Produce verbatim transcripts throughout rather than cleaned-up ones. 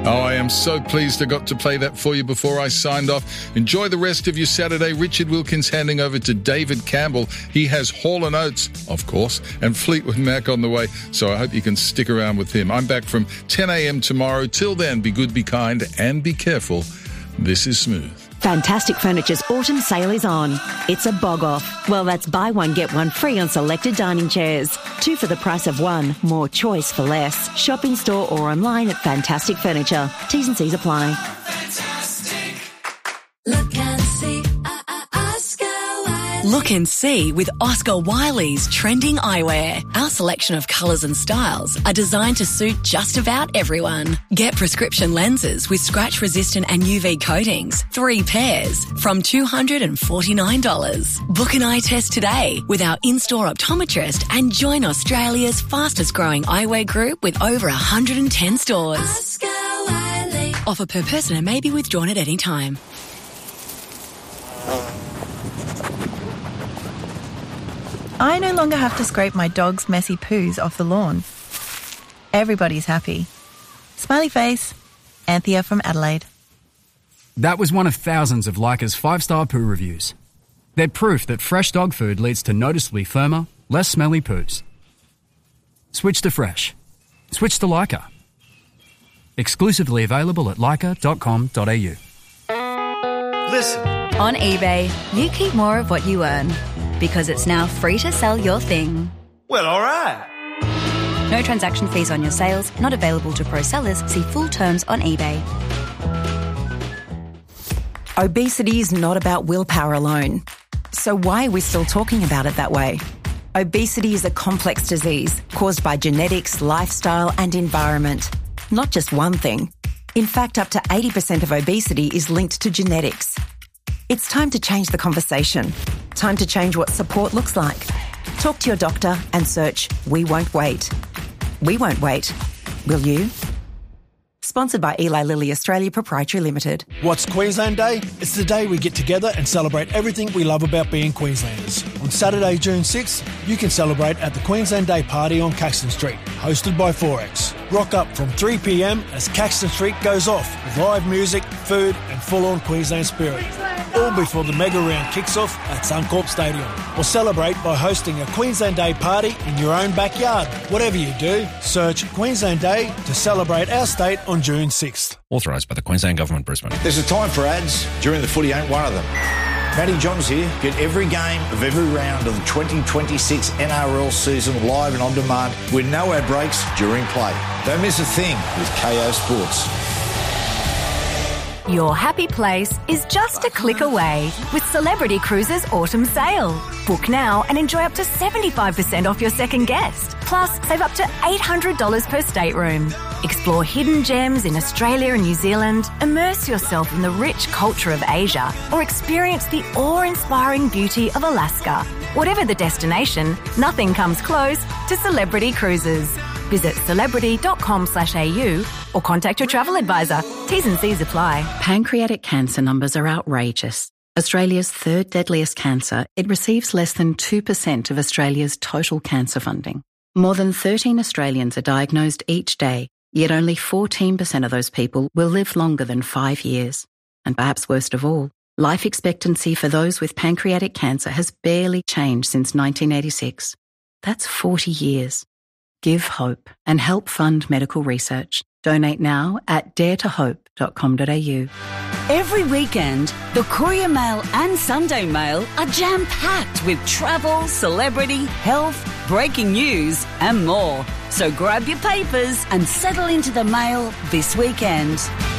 Oh, I am so pleased I got to play that for you before I signed off. Enjoy the rest of your Saturday. Richard Wilkins handing over to David Campbell. He has Hall and Oates, of course, and Fleetwood Mac on the way, so I hope you can stick around with him. I'm back from ten a.m. tomorrow. Till then, be good, be kind, and be careful. This is Smooth. Fantastic Furniture's autumn sale is on. It's a bog-off. Well, that's buy one, get one free on selected dining chairs. Two for the price of one. More choice for less. Shop in store or online at Fantastic Furniture. T's and C's apply. Fantastic. Look and see. Uh, uh, Oscar Wiley. Look and see with Oscar Wiley's trending eyewear. Our selection of colours and styles are designed to suit just about everyone. Get prescription lenses with scratch-resistant and U V coatings, three pairs, from two hundred forty-nine dollars. Book an eye test today with our in-store optometrist and join Australia's fastest-growing eyewear group with over one hundred ten stores. Oscar Wiley. Offer per person and may be withdrawn at any time. I no longer have to scrape my dog's messy poos off the lawn. Everybody's happy. Smiley face. Anthea from Adelaide. That was one of thousands of Leica's five-star poo reviews. They're proof that fresh dog food leads to noticeably firmer, less smelly poos. Switch to fresh. Switch to Leica. Exclusively available at leica dot com dot a u. Listen. On eBay, you keep more of what you earn because it's now free to sell your thing. Well, all right. No transaction fees on your sales, not available to pro sellers. See full terms on eBay. Obesity is not about willpower alone. So why are we still talking about it that way? Obesity is a complex disease caused by genetics, lifestyle and environment. Not just one thing. In fact, up to eighty percent of obesity is linked to genetics. It's time to change the conversation. Time to change what support looks like. Talk to your doctor and search We Won't Wait. We won't wait. Will you? Sponsored by Eli Lilly Australia Proprietary Limited. What's Queensland Day? It's the day we get together and celebrate everything we love about being Queenslanders. On Saturday, June sixth, you can celebrate at the Queensland Day Party on Caxton Street, hosted by Forex. Rock up from three p.m. as Caxton Street goes off with live music, food and full-on Queensland spirit. All before the mega round kicks off at Suncorp Stadium. Or celebrate by hosting a Queensland Day party in your own backyard. Whatever you do, search Queensland Day to celebrate our state on June sixth. Authorised by the Queensland Government, Brisbane. There's a time for ads. During the footy ain't one of them. Matty Johns here. Get every game of every round of the twenty twenty-six N R L season live and on demand with no ad breaks during play. Don't miss a thing with K O Sports. Your happy place is just a click away with Celebrity Cruises Autumn Sale. Book now and enjoy up to seventy-five percent off your second guest. Plus, save up to eight hundred dollars per stateroom. Explore hidden gems in Australia and New Zealand, immerse yourself in the rich culture of Asia, or experience the awe-inspiring beauty of Alaska. Whatever the destination, nothing comes close to Celebrity Cruises. Visit celebrity.com slash au or contact your travel advisor. T's and C's apply. Pancreatic cancer numbers are outrageous. Australia's third deadliest cancer, it receives less than two percent of Australia's total cancer funding. More than thirteen Australians are diagnosed each day, yet only fourteen percent of those people will live longer than five years. And perhaps worst of all, life expectancy for those with pancreatic cancer has barely changed since nineteen eighty-six. That's forty years. Give hope and help fund medical research. Donate now at dare to hope dot com dot a u. Every weekend, the Courier Mail and Sunday Mail are jam-packed with travel, celebrity, health, breaking news and more. So grab your papers and settle into the mail this weekend.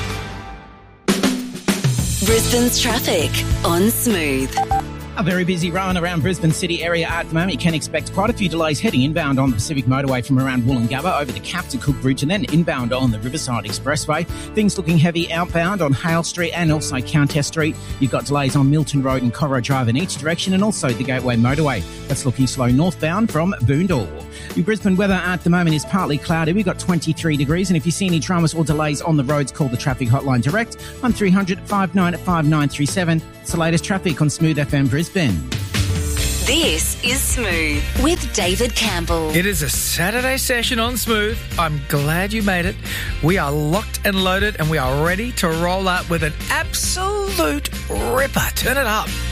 Brisbane's traffic on Smooth. A very busy run around Brisbane city area at the moment. You can expect quite a few delays heading inbound on the Pacific Motorway from around Wollongabba over the Cap to Cook Bridge and then inbound on the Riverside Expressway. Things looking heavy outbound on Hale Street and also Countess Street. You've got delays on Milton Road and Corro Drive in each direction and also the Gateway Motorway. That's looking slow northbound from Boondall. The Brisbane weather at the moment is partly cloudy. We've got twenty-three degrees and if you see any dramas or delays on the roads, call the traffic hotline direct on three hundred, five nine five nine three seven. It's the latest traffic on Smooth F M Brisbane. This is Smooth with David Campbell. It is a Saturday session on Smooth. I'm glad you made it. We are locked and loaded and we are ready to roll out with an absolute ripper. Turn it up.